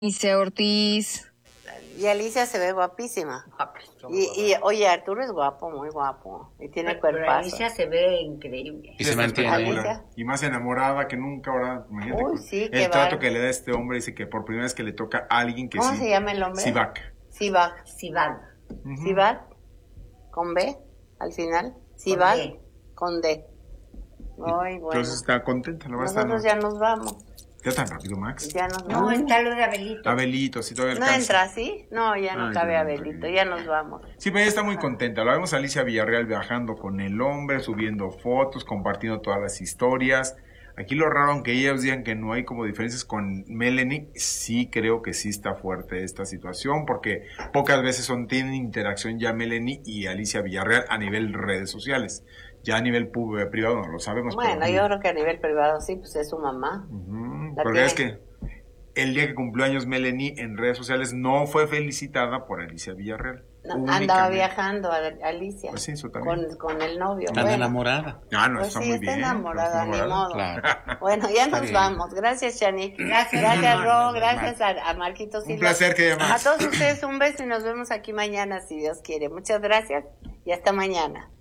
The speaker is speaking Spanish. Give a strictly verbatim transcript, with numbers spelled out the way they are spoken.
Alicia Ortiz. Y Alicia se ve guapísima. Y, y oye, Arturo es guapo, muy guapo. Y tiene Pero, pero cuerpazo. Alicia se ve increíble. Y se mantiene. Alicia. Y más enamorada que nunca ahora. Imagínate, Uy, con sí, qué el trato bar- que le da este hombre, dice que por primera vez que le toca a alguien que ¿Cómo sí. se llama el hombre? Sivak. Sivak. Sivan. Ujú. Sivak. ¿Con B al final? Sivak. D. Con D. Ay, bueno. Entonces está contenta, la verdad. Nosotros ya nos vamos. Ya tan rápido, Max. Ya nos No, vamos. está lo de Abelito. Abelito, si todavía ¿No alcanza. entra así? No, ya no Ay, cabe no, Abelito. no. Ya nos vamos. Sí, pero ella está muy contenta. La vemos a Alicia Villarreal viajando con el hombre, subiendo fotos, compartiendo todas las historias. Aquí lo raro, aunque ellos digan que no hay como diferencias con Melanie, sí creo que sí está fuerte esta situación, porque pocas veces son, tienen interacción ya Melanie y Alicia Villarreal a nivel redes sociales. Ya a nivel pub- privado no lo sabemos. Bueno, pero- yo creo que a nivel privado sí, pues es su mamá. Ujú, La porque tiene. es que el día que cumplió años Melanie en redes sociales no fue felicitada por Alicia Villarreal. No, Únicamente. andaba viajando a Alicia. Pues sí, eso también. con, con el novio. Anda Bueno, enamorada. Ah, no, pues está sí, muy está bien. enamorada, está ni enamorada. modo. Claro. Bueno, ya Está nos bien. vamos. Gracias, Chani. Gracias, Gracias, mamá. Ro. Gracias a, a Marquitos Un Silva. placer que A llamas. todos ustedes un beso y nos vemos aquí mañana, si Dios quiere. Muchas gracias y hasta mañana.